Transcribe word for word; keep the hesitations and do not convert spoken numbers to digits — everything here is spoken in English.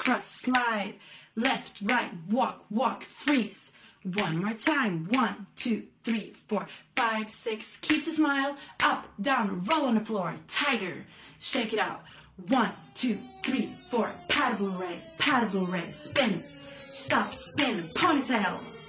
crisscross, slide. Left, right, walk, walk, freeze. One more time. One, two, three, four, five, six. Keep the smile. Up, down, roll on the floor. Tiger. Shake it out. One, two, three, four. Paddle ray, paddle ray. Spin. Stop, spin. Ponytail.